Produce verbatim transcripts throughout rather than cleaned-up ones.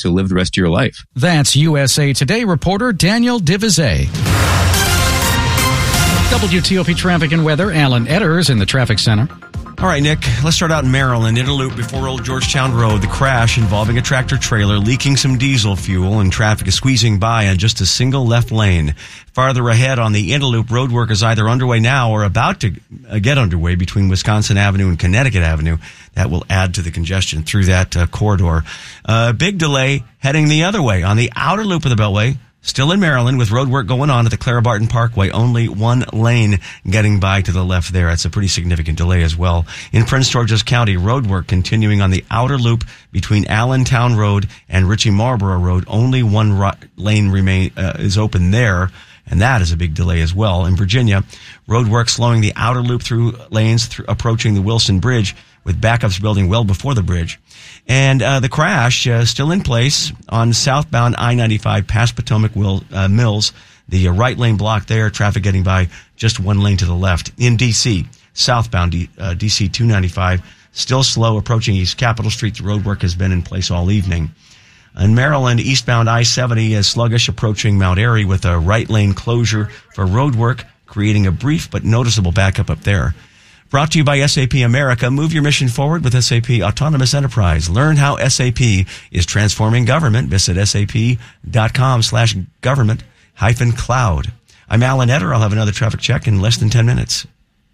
to live the rest of your life. That's U S A Today reporter Daniel Divizet. W T O P traffic and weather, Alan Etters in the traffic center. All right, Nick, let's start out in Maryland. In a loop before Old Georgetown Road, the crash involving a tractor trailer leaking some diesel fuel and traffic is squeezing by on just a single left lane. Farther ahead on the Interloop, road work is either underway now or about to get underway between Wisconsin Avenue and Connecticut Avenue. That will add to the congestion through that uh, corridor. A uh, big delay heading the other way on the outer loop of the Beltway. Still in Maryland with road work going on at the Clara Barton Parkway. Only one lane getting by to the left there. That's a pretty significant delay as well. In Prince George's County, road work continuing on the outer loop between Allentown Road and Ritchie Marlboro Road. Only one ro- lane remain uh, is open there, and that is a big delay as well. In Virginia, road work slowing the outer loop through lanes through, approaching the Wilson Bridge, with backups building well before the bridge. And uh, the crash uh, still in place on southbound I ninety-five past Potomac Will, uh, Mills. The uh, right lane blocked there, traffic getting by just one lane to the left. In D C, southbound D, uh, D C two ninety-five, still slow approaching East Capitol Street. The road work has been in place all evening. In Maryland, eastbound I seventy is sluggish approaching Mount Airy with a right lane closure for road work, creating a brief but noticeable backup up there. Brought to you by S A P America. Move your mission forward with S A P Autonomous Enterprise. Learn how S A P is transforming government. Visit sap.com slash government hyphen cloud. I'm Alan Etter. I'll have another traffic check in less than ten minutes.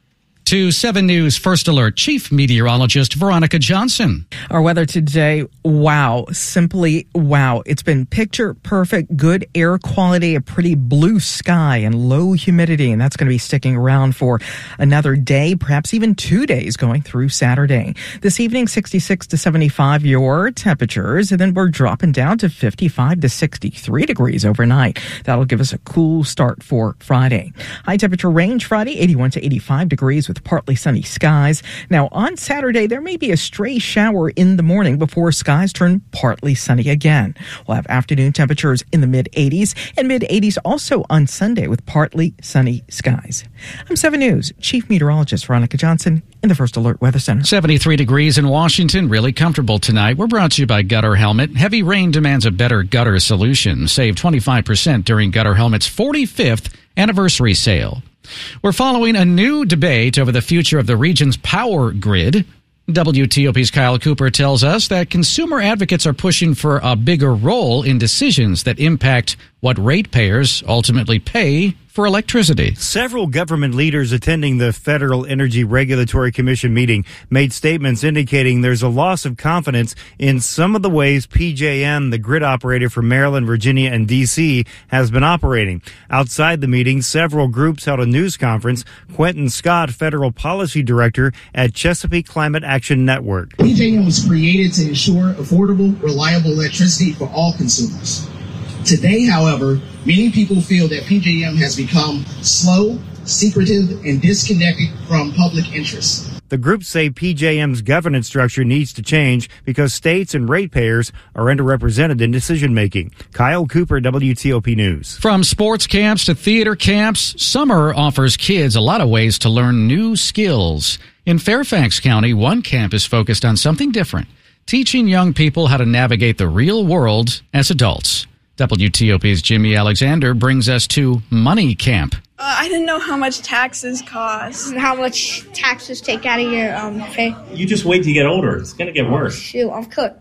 To seven News First Alert Chief Meteorologist Veronica Johnson. Our weather today, wow, simply wow. It's been picture perfect, good air quality, a pretty blue sky and low humidity, and that's going to be sticking around for another day, perhaps even two days going through Saturday. This evening, sixty-six to seventy-five your temperatures, and then we're dropping down to fifty-five to sixty-three degrees overnight. That'll give us a cool start for Friday. High temperature range Friday, eighty-one to eighty-five degrees with partly sunny skies. Now, on Saturday, there may be a stray shower in the morning before skies turn partly sunny again. We'll have afternoon temperatures in the mid-eighties and mid-eighties also on Sunday with partly sunny skies. I'm seven News Chief Meteorologist Veronica Johnson in the First Alert Weather Center. seventy-three degrees in Washington, really comfortable tonight. We're brought to you by Gutter Helmet. Heavy rain demands a better gutter solution. Save twenty-five percent during Gutter Helmet's forty-fifth anniversary sale. We're following a new debate over the future of the region's power grid. W T O P's Kyle Cooper tells us that consumer advocates are pushing for a bigger role in decisions that impact what ratepayers ultimately pay for electricity. Several government leaders attending the Federal Energy Regulatory Commission meeting made statements indicating there's a loss of confidence in some of the ways P J M, the grid operator for Maryland, Virginia, and D C, has been operating. Outside the meeting, several groups held a news conference. Quentin Scott, Federal Policy Director at Chesapeake Climate Action Network. P J M was created to ensure affordable, reliable electricity for all consumers. Today, however, many people feel that P J M has become slow, secretive, and disconnected from public interest. The groups say P J M's governance structure needs to change because states and ratepayers are underrepresented in decision-making. Kyle Cooper, W T O P News. From sports camps to theater camps, summer offers kids a lot of ways to learn new skills. In Fairfax County, one camp is focused on something different, teaching young people how to navigate the real world as adults. W T O P's Jimmy Alexander brings us to Money Camp. Uh, I didn't know how much taxes cost. How much taxes take out of your um, pay. You just wait till you get older. It's going to get worse. Shoot, I'm cooked.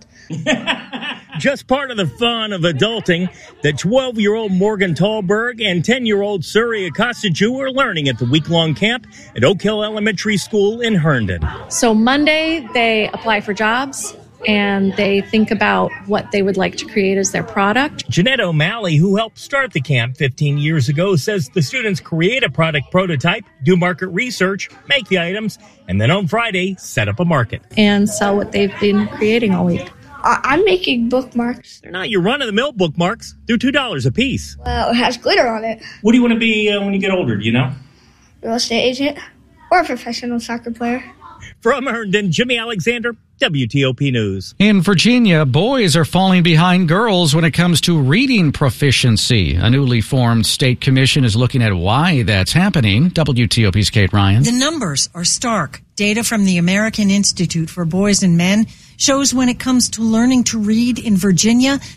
Just part of the fun of adulting, the twelve-year-old Morgan Tallberg and ten-year-old Surrey Acosta-Jew are learning at the week-long camp at Oak Hill Elementary School in Herndon. So Monday, they apply for jobs, and they think about what they would like to create as their product. Jeanette O'Malley, who helped start the camp fifteen years ago, says the students create a product prototype, do market research, make the items, and then on Friday, set up a market. And sell what they've been creating all week. I- I'm making bookmarks. They're not your run-of-the-mill bookmarks. They're two dollars a piece. Well, it has glitter on it. What do you want to be uh, when you get older, do you know? Real estate agent or a professional soccer player. From Herndon, Jimmy Alexander, W T O P News. In Virginia, boys are falling behind girls when it comes to reading proficiency. A newly formed state commission is looking at why that's happening. W T O P's Kate Ryan. The numbers are stark. Data from the American Institute for Boys and Men shows when it comes to learning to read in Virginia,